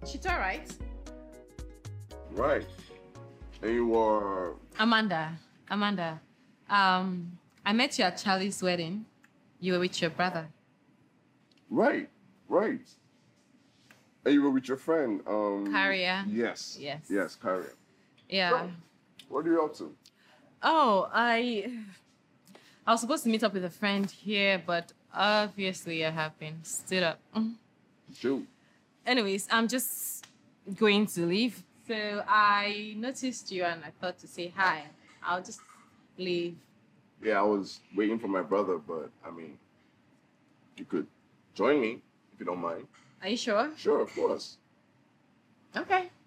She's all right. Right. And you were... Amanda. I met you at Charlie's wedding. You were with your brother. Right. And you were with your friend, Carrier. Yes, Carrier. Yeah. So, what are you up to? Oh, I was supposed to meet up with a friend here, but obviously I have been stood up. Shoot. Anyways, I'm just going to leave. So I noticed you and I thought to say hi. I'll just leave. Yeah, I was waiting for my brother, but I mean, you could join me if you don't mind. Are you sure? Sure, of course. Okay.